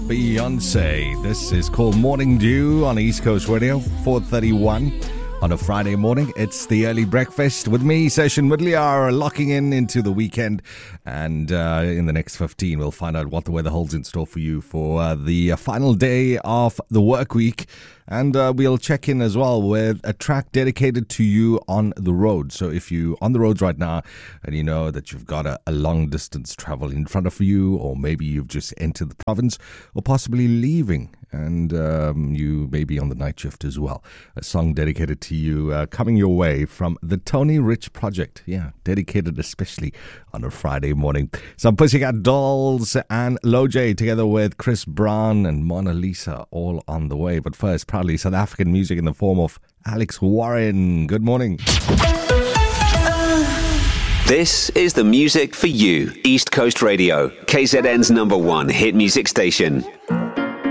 Beyonce. This is called Morning Dew on East Coast Radio, 4:31 on a Friday morning. It's the early breakfast with me, Session Woodley, locking into the weekend. And in the next 15, we'll find out what the weather holds in store for you for the final day of the work week. And we'll check in as well with a track dedicated to you on the road. So if you're on the roads right now and you know that you've got a long distance travel in front of you, or maybe you've just entered the province or possibly leaving and you may be on the night shift as well, a song dedicated to you coming your way from the Tony Rich Project. Yeah, dedicated especially on a Friday morning. Some Pussycat Dolls and Loj together with Chris Brown and Mona Lisa all on the way. But first, proudly South African music in the form of Alex Warren. Good morning. This is the music for you. East Coast Radio, KZN's #1 hit music station.